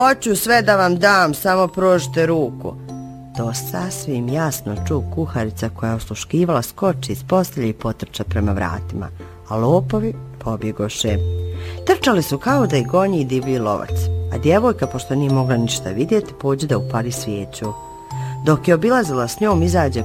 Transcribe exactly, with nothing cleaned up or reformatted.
Hoću sve da vam dam, samo pružite ruku. To sasvim jasno ču kuharica koja osluškivala skoči iz postelje i potrča prema vratima, a lopovi pobjegoše. Trčali su kao da ih gonji divlji lovac, a djevojka, pošto nije mogla ništa vidjeti, pođe da upali svijeću. Dok je obilazila s njom, izađe